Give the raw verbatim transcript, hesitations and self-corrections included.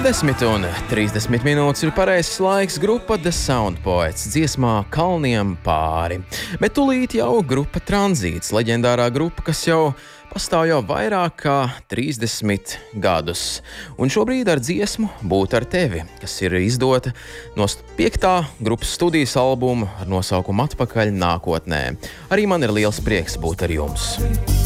desmit un trīsdesmit minūtes ir pareizs laiks. Grupa The Sound Poets dziesmā Kalniem pāri. Bet tūlīt jau grupa Tranzīts, leģendārā grupa, kas jau pastāv jau vairāk kā trīsdesmit gadus. Un šobrīd ar dziesmu Būt ar tevi, kas ir izdota no piektā grupas studijas albuma ar nosaukumu Atpakaļ nākotnē. Arī man ir liels prieks būt ar jums.